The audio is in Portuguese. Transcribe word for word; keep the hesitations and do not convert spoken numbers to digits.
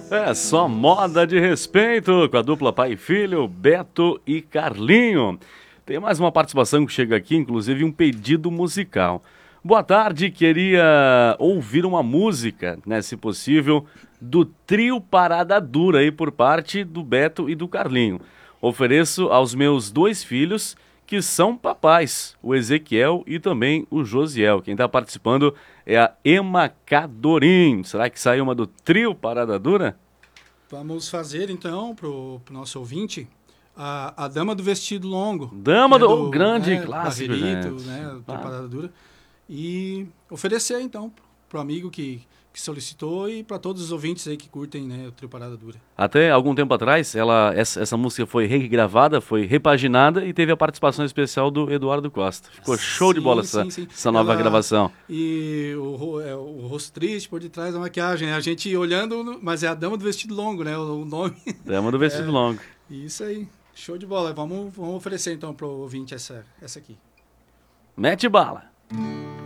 É só moda de respeito com a dupla pai e filho, Beto e Carlinho. Tem mais uma participação que chega aqui, inclusive um pedido musical. Boa tarde, queria ouvir uma música, né, se possível, do trio Parada Dura aí por parte do Beto e do Carlinho. Ofereço aos meus dois filhos, que são papais, o Ezequiel e também o Josiel. Quem está participando é a Emma Cadorim. Será que sai uma do trio Parada Dura? Vamos fazer então para o nosso ouvinte a, a Dama do Vestido Longo. Dama é do, do grande né, clássico, Barrerito, gente. né, do Ah. Parada Dura. E oferecer então para o amigo que, que solicitou e para todos os ouvintes aí que curtem, né, o trio Parada Dura. Até algum tempo atrás, ela, essa, essa música foi regravada, foi repaginada e teve a participação especial do Eduardo Costa. Ficou show Sim, de bola sim, essa, sim. essa nova Ela- gravação. E o, ro- é, o rosto triste por detrás da maquiagem. A gente olhando, mas é a Dama do Vestido Longo, né? O, o nome. Dama do vestido É. longo. Isso aí. Show de bola. Vamos, vamos oferecer então para o ouvinte essa, essa aqui. Mete bala.